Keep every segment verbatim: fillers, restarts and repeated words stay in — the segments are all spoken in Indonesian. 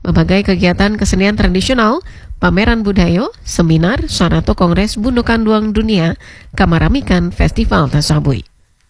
berbagai kegiatan kesenian tradisional, pameran budaya, seminar, sarana kongres Bundokan Duang Dunia, Kamaramikan Festival Tasabui.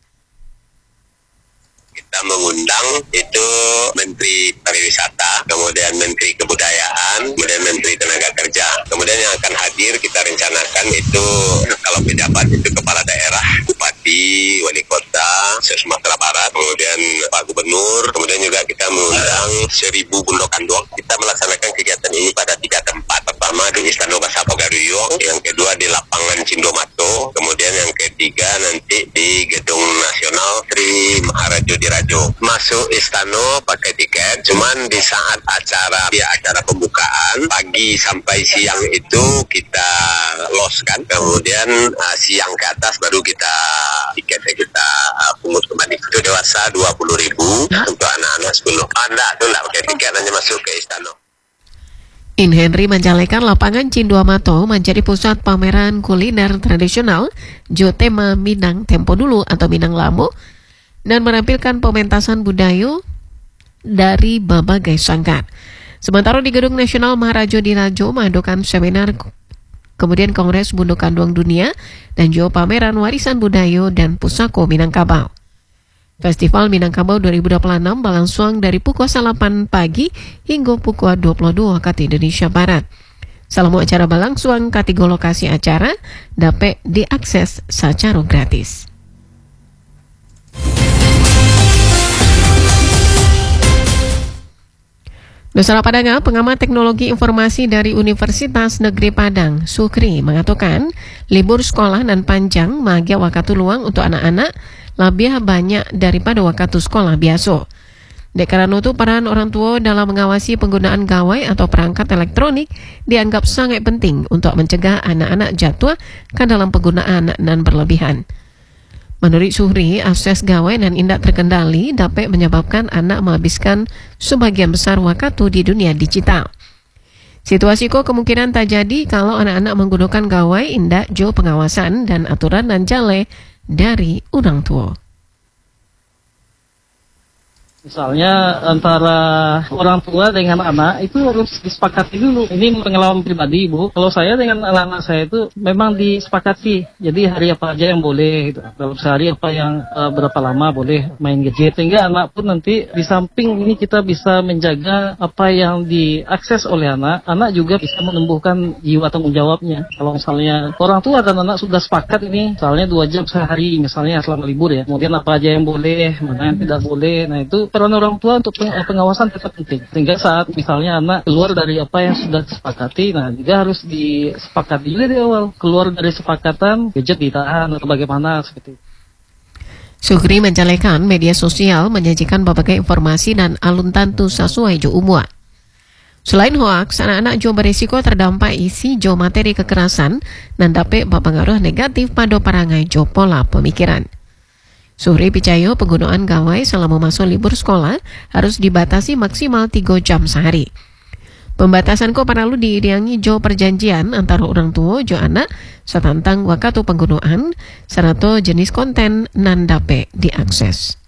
Kita mengundang itu Menteri Pariwisata, kemudian Menteri Kebudayaan, kemudian Menteri Tenaga Kerja. Kemudian yang akan hadir kita rencanakan itu kalau pejabat itu kepala daerah, bupati, wali kota, se-Sumatera Barat, kemudian Pak Gubernur, kemudian juga kita mengundang seribu bundokan duang. Kita melaksanakan kegiatan ini pada tiga tempat. Pertama di Istana Basa Pogaruyong, yang kedua di lapangan Cindomato, kemudian yang ketiga nanti di Gedung Nasional Sri Maharajo Dirajo. Masuk istana pakai tiket, cuman di saat acara ya acara pembukaan pagi sampai siang itu kita loskan, kemudian uh, siang ke atas baru kita tiketnya kita uh, pungut kembali. Itu dewasa dua puluh ribu, untuk anak-anak sepuluh. Ah, enggak, itu enggak pakai tiket, hanya masuk ke istana. In Henry menjalekan lapangan Cindomato menjadi pusat pameran kuliner tradisional Jotema Minang Tempo Dulu atau Minang Lamo dan menampilkan pementasan budaya dari berbagai sanggar. Sementara di Gedung Nasional Maharajo Dirajo mengadakan seminar, kemudian Kongres Bundokan Duang Dunia dan juga pameran warisan budaya dan pusako Minangkabau. Festival Minangkabau dua ribu dua puluh enam berlangsung dari pukul delapan pagi hingga pukul dua puluh dua waktu Indonesia Barat. Selama acara berlangsung, ketiga lokasi acara dapat diakses secara gratis. Saudara Padang, pengamat teknologi informasi dari Universitas Negeri Padang, Sukri, mengatakan libur sekolah dan panjang magi waktu luang untuk anak-anak lebih banyak daripada waktu sekolah biasa. Dek karena itu peran orang tua dalam mengawasi penggunaan gawai atau perangkat elektronik dianggap sangat penting untuk mencegah anak-anak jatuh ke dalam penggunaan dan berlebihan. Menurut Suhri, akses gawai dan indak terkendali dapat menyebabkan anak menghabiskan sebagian besar waktu di dunia digital. Situasi ko kemungkinan terjadi kalau anak-anak menggunakan gawai indak jo pengawasan dan aturan dan jale dari orang tua. Misalnya antara orang tua dengan anak itu harus disepakati dulu. Ini pengalaman pribadi, Bu. Kalau saya dengan anak-anak saya itu memang disepakati. Jadi hari apa aja yang boleh, gitu. Dalam sehari apa yang uh, berapa lama boleh main gadget. Sehingga anak pun nanti di samping ini kita bisa menjaga apa yang diakses oleh anak. Anak juga bisa menumbuhkan jiwa tanggung jawabnya. Kalau misalnya orang tua dan anak sudah sepakat ini, misalnya dua jam sehari, misalnya selama libur ya. Kemudian apa aja yang boleh, mana yang tidak boleh. Nah itu peran orang tua untuk pengawasan tetap penting. Sehingga saat misalnya anak keluar dari apa yang sudah disepakati, nah juga harus disepakati juga di awal. Keluar dari sepakatan, gadget ditahan atau bagaimana seperti itu. Sukri menjalekan media sosial menyajikan berbagai informasi dan alun tantu sesuai jo umur. Selain hoaks, anak-anak jo berisiko terdampak isi jo materi kekerasan dan dapat berpengaruh negatif pada perangai jo pola pemikiran. Suhri percaya penggunaan gawai selama masa libur sekolah harus dibatasi maksimal tiga jam sehari. Pembatasan ko perlu diiringi jo perjanjian antara orang tua jo anak setentang waktu penggunaan serta jenis konten nan dapat diakses.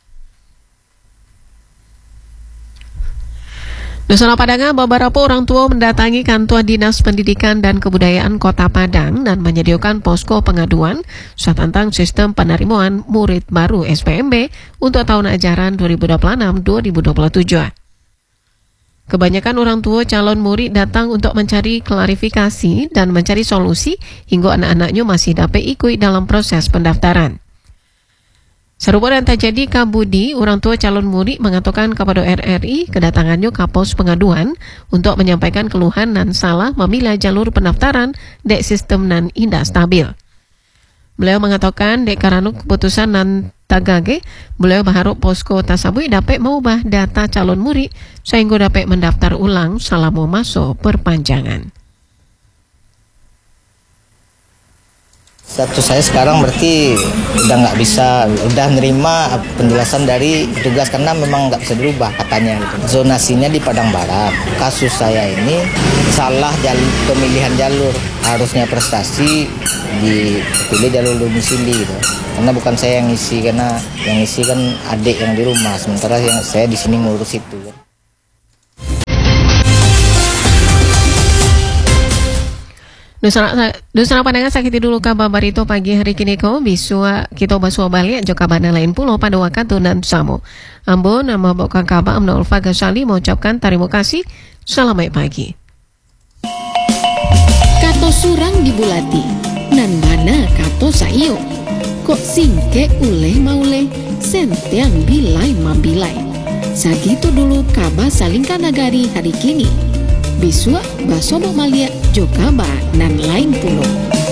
Nusana Padang, beberapa orang tua mendatangi kantor Dinas Pendidikan dan Kebudayaan Kota Padang dan menyediakan posko pengaduan tentang sistem penerimaan murid baru S P M B untuk tahun ajaran dua ribu dua puluh enam dua ribu dua puluh tujuh. Kebanyakan orang tua calon murid datang untuk mencari klarifikasi dan mencari solusi hingga anak-anaknya masih dapat ikut dalam proses pendaftaran. Serupa dan terjadi Kabudi, orang tua calon murid mengatakan kepada R R I kedatangannya ke pos pengaduan untuk menyampaikan keluhan dan salah memilah jalur pendaftaran dek sistem nan indah stabil. Beliau mengatakan dek karena keputusan nan tagage, beliau berharap posko Tasabui dapat mengubah data calon murid sehingga dapat mendaftar ulang selama masa perpanjangan. Status saya sekarang berarti udah nggak bisa, udah nerima penjelasan dari petugas karena memang nggak bisa dirubah katanya. Gitu. Zonasinya di Padang Barat. Kasus saya ini salah jalur pemilihan jalur, harusnya prestasi dipilih jalur domisili gitu. Karena bukan saya yang ngisi, karena yang ngisi kan adik yang di rumah, sementara yang saya di sini ngurus itu. Dusana dusana pandangan sakit dulu ka babarito pagi hari kini ko bisua kita basua balik joka bana lain pulau pada waktu nan samo. Ambon nama boka kaba amna Ulfa Ghazali mengucapkan terima kasih. Selamat pagi. Kato surang dibulati nan mana kato saio. Kok singke uleh mauleh sentean bilai mabilai. Sagitu dulu kaba salingkan nagari hari kini. Bisua basobo malia jokaba nan lain pulau.